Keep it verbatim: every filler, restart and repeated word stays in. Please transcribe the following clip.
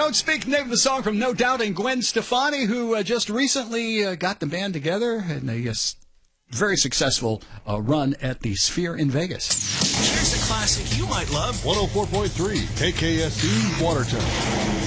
Don't Speak, name of the song from No Doubt and Gwen Stefani, who uh, just recently uh, got the band together in a uh, very successful uh, run at the Sphere in Vegas. Here's a classic you might love. one oh four point three K K S D Watertown.